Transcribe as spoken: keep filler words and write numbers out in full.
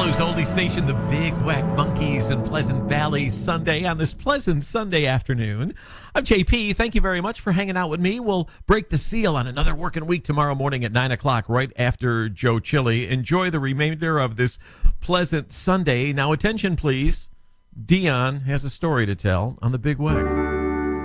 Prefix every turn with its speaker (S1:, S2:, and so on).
S1: Buffalo's oldie station, the Big Whack Monkeys in Pleasant Valley Sunday on this pleasant Sunday afternoon. I'm J P. Thank you very much for hanging out with me. We'll break the seal on another working week tomorrow morning at nine o'clock, right after Joe Chili. Enjoy the remainder of this pleasant Sunday. Now, attention, please. Dion has a story to tell on the Big Whack.